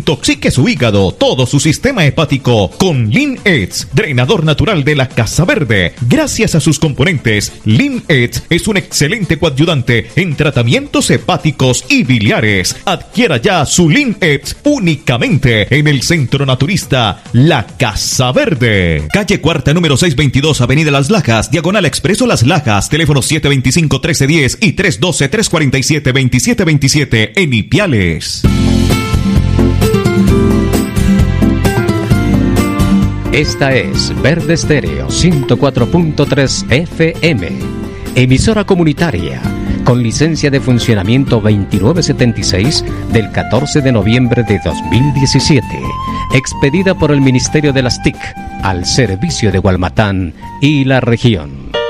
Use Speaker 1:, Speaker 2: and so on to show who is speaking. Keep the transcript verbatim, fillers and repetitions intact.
Speaker 1: desintoxique su hígado, todo su sistema hepático con Lin-Eds, drenador natural de la Casa Verde. Gracias a sus componentes, Lin-Eds es un excelente coadyuvante en tratamientos hepáticos y biliares. Adquiera ya su Lin-Eds únicamente en el Centro Naturista La Casa Verde. Calle Cuarta, número seiscientos veintidós, Avenida Las Lajas, Diagonal Expreso Las Lajas, teléfono siete veinticinco, trece diez y tres doce, tres cuarenta y siete, veintisiete veintisiete en Ipiales.
Speaker 2: Esta es Verde Estéreo ciento cuatro punto tres F M, emisora comunitaria con licencia de funcionamiento veintinueve setenta y seis del catorce de noviembre de dos mil diecisiete, expedida por el Ministerio de las T I C al servicio de Gualmatán y la región.